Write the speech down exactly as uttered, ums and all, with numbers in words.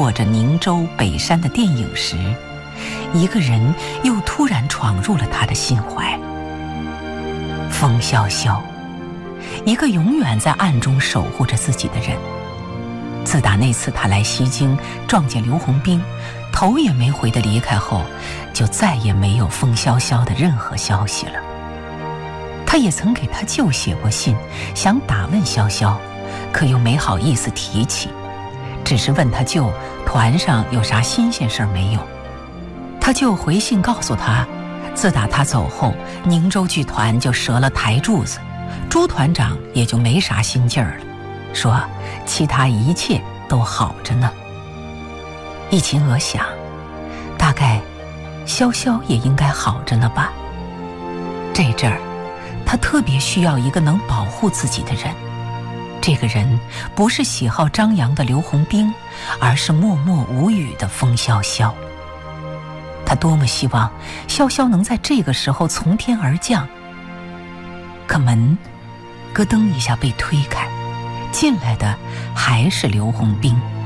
过着宁州北山的电影时，一个人又突然闯入了他的心怀。风萧萧，一个永远在暗中守护着自己的人。自打那次他来西京撞见刘洪兵，头也没回地离开后，就再也没有风萧萧的任何消息了。他也曾给他舅写过信，想打问萧萧，可又没好意思提起，只是问他舅团上有啥新鲜事儿没有。他舅回信告诉他，自打他走后，宁州剧团就折了台柱子，朱团长也就没啥心劲儿了，说其他一切都好着呢。一秦娥想，大概萧萧也应该好着呢吧。这阵儿他特别需要一个能保护自己的人，这个人不是喜好张扬的刘洪兵，而是默默无语的风萧萧。他多么希望萧萧能在这个时候从天而降，可门咯噔一下被推开，进来的还是刘洪兵。